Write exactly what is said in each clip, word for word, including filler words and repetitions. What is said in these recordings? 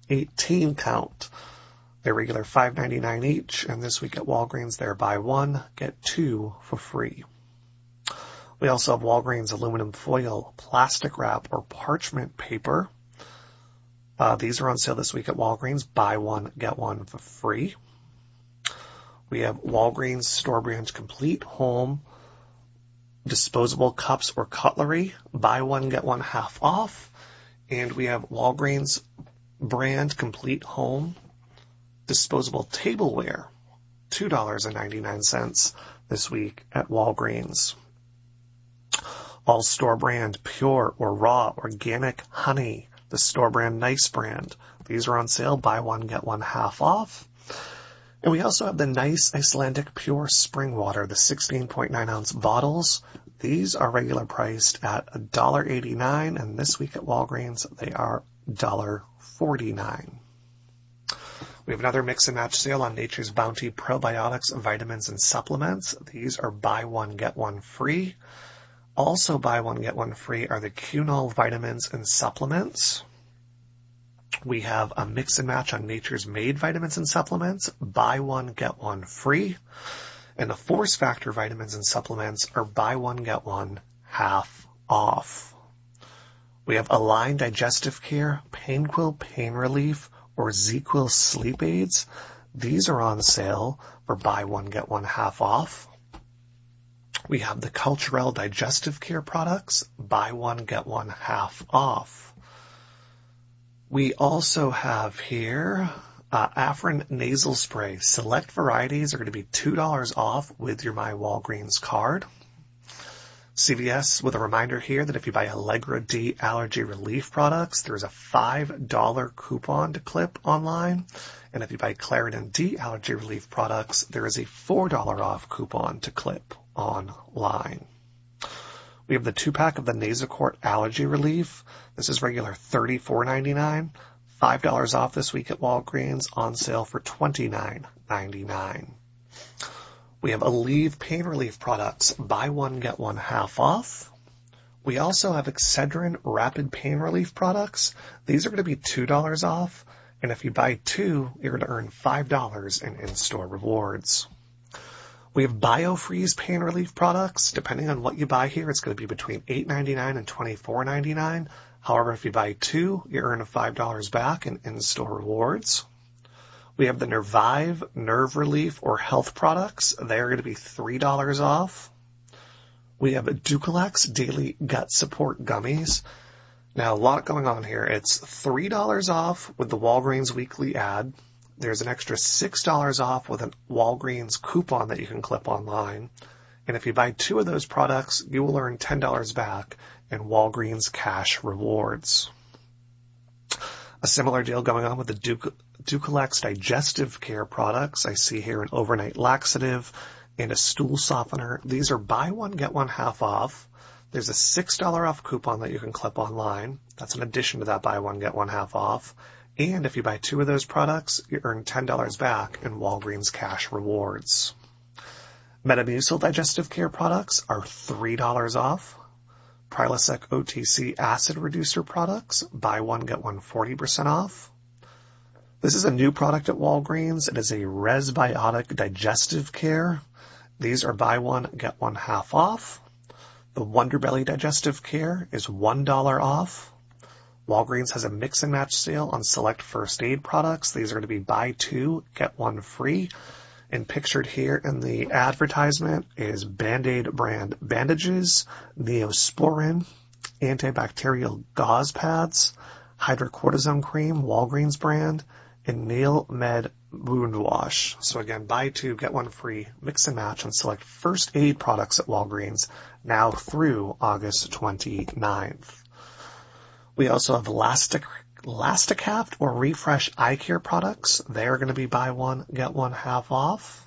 eighteen count. They're regular five ninety-nine each, and this week at Walgreens, they're buy one, get two for free. We also have Walgreens aluminum foil, plastic wrap, or parchment paper. Uh, these are on sale this week at Walgreens. Buy one, get one for free. We have Walgreens store brand complete home disposable cups or cutlery. Buy one, get one half off. And we have Walgreens brand complete home disposable tableware. two dollars and ninety-nine cents this week at Walgreens. All store brand pure or raw organic honey. The store brand Nice brand. These are on sale. Buy one, get one half off. And we also have the Nice Icelandic Pure Spring Water, the sixteen point nine ounce bottles. These are regular priced at one dollar and eighty-nine cents, and this week at Walgreens, they are one dollar and forty-nine cents. We have another mix and match sale on Nature's Bounty probiotics, vitamins, and supplements. These are buy one, get one free. Also buy one, get one free are the Cunol vitamins and supplements. We have a mix and match on Nature's Made vitamins and supplements. Buy one, get one free. And the Force Factor vitamins and supplements are buy one, get one half off. We have Align Digestive Care, Painquil Pain Relief, or ZzzQuil Sleep Aids. These are on sale for buy one, get one half off. We have the Culturelle Digestive Care products, buy one, get one half off. We also have here uh, Afrin Nasal Spray. Select varieties are going to be two dollars off with your My Walgreens card. C V S with a reminder here that if you buy Allegra D allergy relief products, there's a five dollar coupon to clip online. And if you buy Claritin D allergy relief products, there is a four dollar off coupon to clip online. We have the two-pack of the Nasacort Allergy Relief. This is regular thirty-four ninety-nine, five dollars off this week at Walgreens, on sale for twenty-nine ninety-nine. We have Aleve Pain Relief products, buy one, get one half off. We also have Excedrin Rapid Pain Relief products. These are going to be two dollars off, and if you buy two, you're going to earn five dollars in in-store rewards. We have BioFreeze Pain Relief products. Depending on what you buy here, it's going to be between eight ninety-nine and twenty-four ninety-nine. However, if you buy two, you earn five dollars back in in-store rewards. We have the Nervive Nerve Relief or Health products. They are going to be three dollars off. We have Ducalex Daily Gut Support Gummies. Now, a lot going on here. It's three dollars off with the Walgreens weekly ad. There's an extra six dollars off with a Walgreens coupon that you can clip online. And if you buy two of those products, you will earn ten dollars back in Walgreens cash rewards. A similar deal going on with the Duc- Ducalex Digestive Care products. I see here an overnight laxative and a stool softener. These are buy one, get one half off. There's a six dollars off coupon that you can clip online. That's in addition to that buy one, get one half off. And if you buy two of those products, you earn ten dollars back in Walgreens cash rewards. Metamucil Digestive Care products are three dollars off. Prilosec O T C Acid Reducer products, buy one, get one forty percent off. This is a new product at Walgreens. It is a Resbiotic Digestive Care. These are buy one, get one half off. The Wonder Belly Digestive Care is one dollar off. Walgreens has a mix and match sale on select first aid products. These are going to be buy two, get one free. And pictured here in the advertisement is Band-Aid brand bandages, Neosporin, antibacterial gauze pads, hydrocortisone cream, Walgreens brand, and Nail Med wound wash. So again, buy two, get one free, mix and match on select first aid products at Walgreens now through August twenty-ninth. We also have Elastic, Elasticapt or Refresh Eye Care products. They're going to be buy one, get one half off.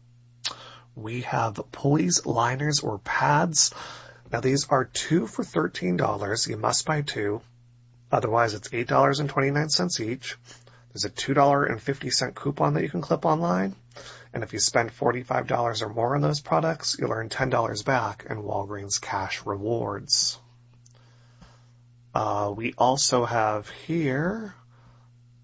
We have Poise liners or pads. Now these are two for thirteen dollars. You must buy two. Otherwise, it's eight dollars and twenty-nine cents each. There's a two dollars and fifty cents coupon that you can clip online. And if you spend forty-five dollars or more on those products, you'll earn ten dollars back in Walgreens cash rewards. Uh, we also have here